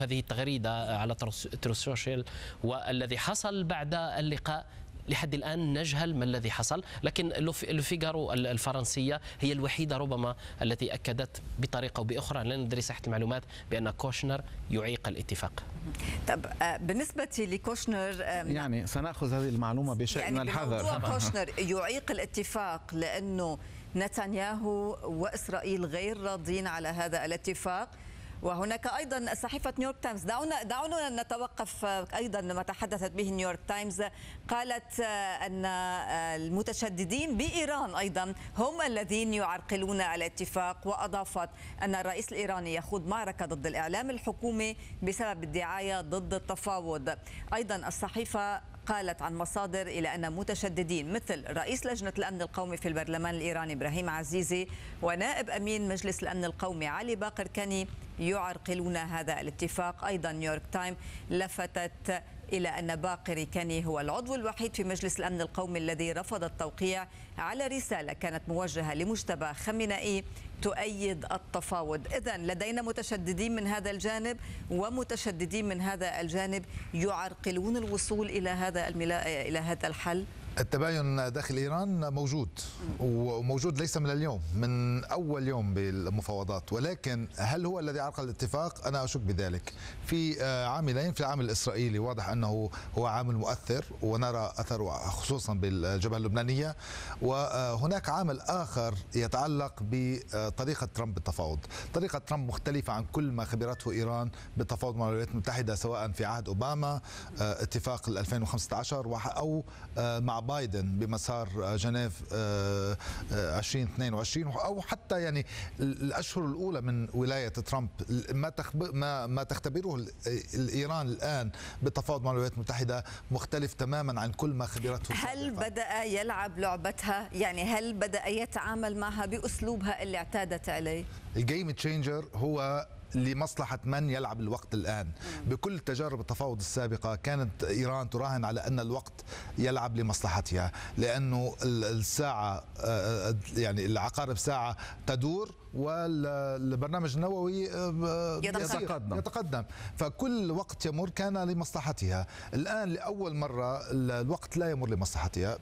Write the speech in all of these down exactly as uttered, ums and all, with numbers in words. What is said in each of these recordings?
هذه التغريدة على تروس سوشيال، والذي حصل بعد اللقاء لحد الآن نجهل ما الذي حصل، لكن لو فيغارو الفرنسية هي الوحيدة ربما التي أكدت بطريقة أو بأخرى، لا ندري صحة المعلومات، بأن كوشنر يعيق الاتفاق. طب بالنسبة لكوشنر يعني سنأخذ هذه المعلومة بشيء يعني من الحذر. موضوع كوشنر يعيق الاتفاق لأنه نتنياهو وإسرائيل غير راضين على هذا الاتفاق، وهناك ايضا صحيفه نيويورك تايمز، دعونا دعونا نتوقف ايضا ما تحدثت به نيويورك تايمز، قالت ان المتشددين بايران ايضا هم الذين يعرقلون الاتفاق، واضافت ان الرئيس الايراني يخوض معركه ضد الاعلام الحكومي بسبب الدعايه ضد التفاوض. ايضا الصحيفه قالت عن مصادر إلى أن متشددين مثل رئيس لجنة الأمن القومي في البرلمان الإيراني إبراهيم عزيزي ونائب أمين مجلس الأمن القومي علي باقر كاني يعرقلون هذا الاتفاق. أيضا نيويورك تايم لفتت إلى أن باقر كاني هو العضو الوحيد في مجلس الأمن القومي الذي رفض التوقيع على رسالة كانت موجهة لمجتبى خامنئي تؤيد التفاوض. إذن لدينا متشددين من هذا الجانب ومتشددين من هذا الجانب يعرقلون الوصول إلى هذا الملا... إلى هذا الحل. التباين داخل إيران موجود، وموجود ليس من اليوم، من أول يوم بالمفاوضات، ولكن هل هو الذي عرقل الاتفاق؟ أنا أشك بذلك. في عاملين، في العامل الإسرائيلي واضح أنه هو عامل مؤثر ونرى أثره خصوصا بالجبهة اللبنانية، وهناك عامل آخر يتعلق بطريقة ترامب بالتفاوض. طريقة ترامب مختلفة عن كل ما خبرته إيران بالتفاوض مع الولايات المتحدة، سواء في عهد أوباما اتفاق ألفين وخمسة عشر أو مع بايدن بمسار جنيف ألفين واثنين وعشرين، او حتى يعني الاشهر الاولى من ولايه ترامب. ما ما ما تختبره الايران الان بالتفاوض مع الولايات المتحده مختلف تماما عن كل ما خبرته. هل بدا يلعب لعبتها؟ يعني هل بدا يتعامل معها باسلوبها اللي اعتادت عليه؟ الجيم تشينجر هو لمصلحة من يلعب الوقت الآن. بكل تجارب التفاوض السابقة كانت إيران تراهن على أن الوقت يلعب لمصلحتها، لأنه الساعة يعني العقارب ساعة تدور والبرنامج النووي يتقدم. يتقدم فكل وقت يمر كان لمصلحتها. الآن لأول مرة الوقت لا يمر لمصلحتها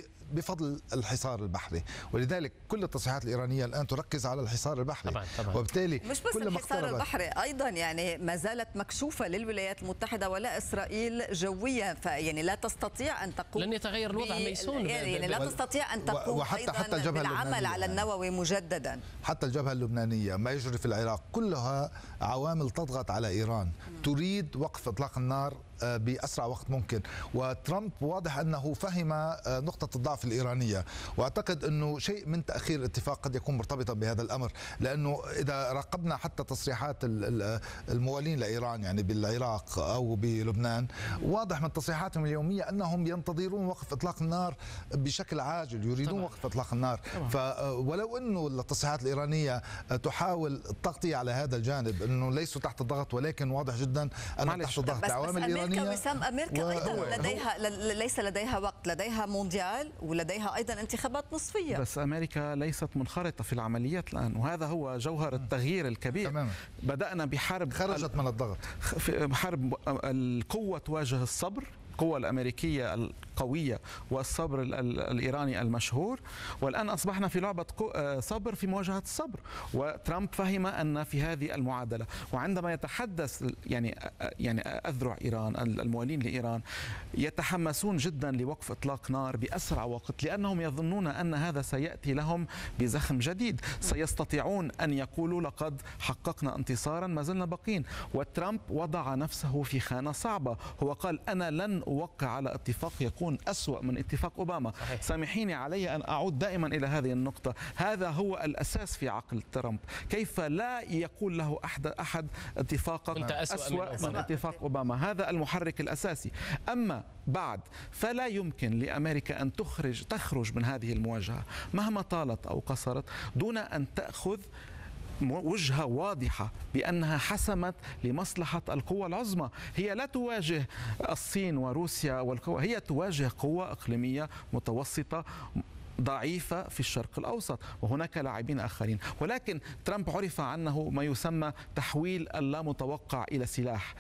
بفضل الحصار البحري، ولذلك كل التصريحات الإيرانية الآن تركز على الحصار البحري. طبعا طبعا. وبالتالي مش بس كل الحصار البحري، أيضا يعني ما زالت مكشوفة للولايات المتحدة ولا إسرائيل جويا، فيعني لا تستطيع أن تقوم، لن يتغير الوضع ميسون، يعني لا تستطيع أن تقوم وحتى أيضا حتى الجبهة بالعمل على النووي مجددا. حتى الجبهة اللبنانية، ما يجري في العراق، كلها عوامل تضغط على إيران، تريد وقف إطلاق النار بأسرع وقت ممكن. وترامب واضح أنه فهم نقطة الضعف الإيرانية، وأعتقد أنه شيء من تأخير الاتفاق قد يكون مرتبطا بهذا الأمر، لأنه إذا راقبنا حتى تصريحات الموالين لإيران يعني بالعراق أو بلبنان، واضح من تصريحاتهم اليومية أنهم ينتظرون وقف إطلاق النار بشكل عاجل، يريدون طبعا. وقف إطلاق النار. فولو أنه التصريحات الإيرانية تحاول التغطية على هذا الجانب أنه ليسوا تحت الضغط، ولكن واضح جدا أنهم تحت الضغط. عوامل إيرانية وسام. أمريكا أيضا لديها ليس لديها وقت، لديها مونديال ولديها أيضا انتخابات نصفية. بس أمريكا ليست منخرطة في العمليات الآن، وهذا هو جوهر التغيير الكبير. تماما. بدأنا بحرب خرجت من الضغط، حرب القوة تواجه الصبر، القوة الأمريكية القوية والصبر الإيراني المشهور، والآن أصبحنا في لعبة صبر في مواجهة الصبر. وترامب فهم أن في هذه المعادلة، وعندما يتحدث يعني يعني أذرع إيران الموالين لإيران يتحمسون جدا لوقف إطلاق نار بأسرع وقت، لأنهم يظنون أن هذا سيأتي لهم بزخم جديد، سيستطيعون أن يقولوا لقد حققنا انتصارا ما زلنا باقين. وترامب وضع نفسه في خانة صعبة، هو قال أنا لن أوقع على اتفاق يكون أسوأ من اتفاق أوباما. صحيح. سامحيني علي أن أعود دائما إلى هذه النقطة، هذا هو الأساس في عقل ترامب. كيف لا يقول له أحد أحد اتفاقك أسوأ, أسوأ من, من اتفاق أوباما؟ هذا المحرك الأساسي. أما بعد فلا يمكن لأمريكا أن تخرج تخرج من هذه المواجهة مهما طالت أو قصرت دون أن تأخذ وجهة واضحة بأنها حسمت لمصلحة القوى العظمى. هي لا تواجه الصين وروسيا والقوى، هي تواجه قوة إقليمية متوسطة ضعيفة في الشرق الأوسط، وهناك لاعبين آخرين. ولكن ترامب عرف عنه ما يسمى تحويل اللامتوقع إلى سلاح.